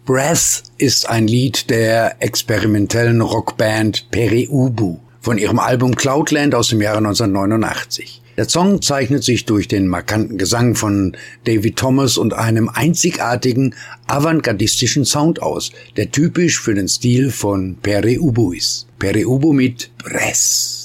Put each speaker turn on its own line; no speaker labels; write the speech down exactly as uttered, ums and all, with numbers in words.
Breath ist ein Lied der experimentellen Rockband Pere Ubu von ihrem Album Cloudland aus dem Jahre neunzehnhundertneunundachtzig. Der Song zeichnet sich durch den markanten Gesang von David Thomas und einem einzigartigen avantgardistischen Sound aus, der typisch für den Stil von Pere Ubu ist. Pere Ubu mit Breath.